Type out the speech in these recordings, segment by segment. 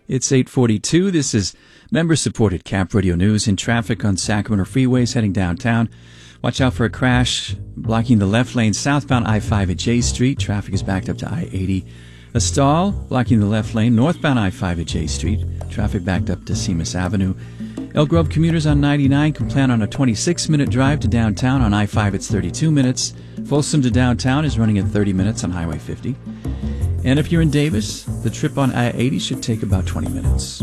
It's 8:42. This is member-supported Cap Radio News. In traffic on Sacramento freeways heading downtown. Watch out for a crash blocking the left lane southbound I-5 at J Street. Traffic is backed up to I-80. A stall blocking the left lane northbound I-5 at J Street. Traffic backed up to Seamus Avenue. Elk Grove commuters on 99 can plan on a 26-minute drive to downtown. On I-5, it's 32 minutes. Folsom to downtown is running at 30 minutes on Highway 50. And if you're in Davis, the trip on I-80 should take about 20 minutes.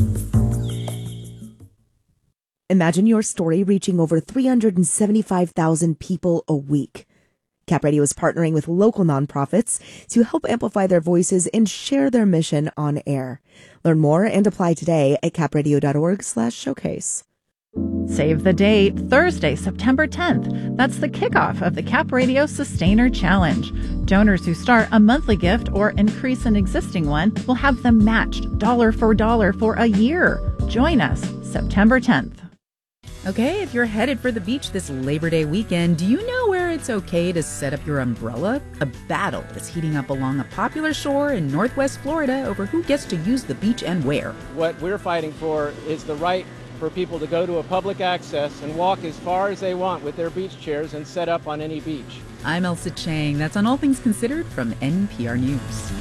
Imagine your story reaching over 375,000 people a week. Cap Radio is partnering with local nonprofits to help amplify their voices and share their mission on air. Learn more and apply today at capradio.org/showcase. Save the date, Thursday, September 10th. That's the kickoff of the Cap Radio Sustainer Challenge. Donors who start a monthly gift or increase an existing one will have them matched dollar for dollar for a year. Join us September 10th. Okay, if you're headed for the beach this Labor Day weekend, do you know where it's okay to set up your umbrella? A battle is heating up along a popular shore in Northwest Florida over who gets to use the beach and where. What we're fighting for is the right for people to go to a public access and walk as far as they want with their beach chairs and set up on any beach. I'm Elsa Chang. That's on All Things Considered from NPR News.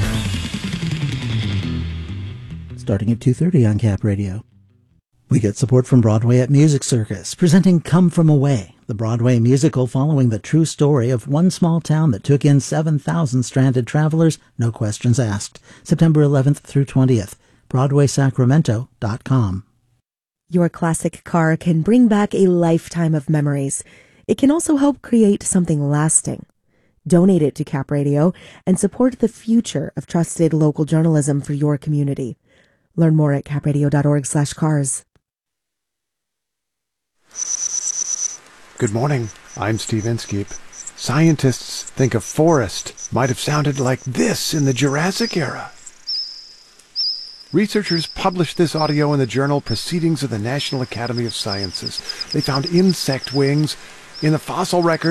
Starting at 2:30 on Cap Radio. We get support from Broadway at Music Circus, presenting Come From Away, the Broadway musical following the true story of one small town that took in 7,000 stranded travelers, no questions asked. September 11th through 20th. BroadwaySacramento.com. Your classic car can bring back a lifetime of memories. It can also help create something lasting. Donate it to Cap Radio and support the future of trusted local journalism for your community. Learn more at capradio.org/cars. Good morning. I'm Steve Inskeep. Scientists think a forest might have sounded like this in the Jurassic era. Researchers published this audio in the journal Proceedings of the National Academy of Sciences. They found insect wings in the fossil record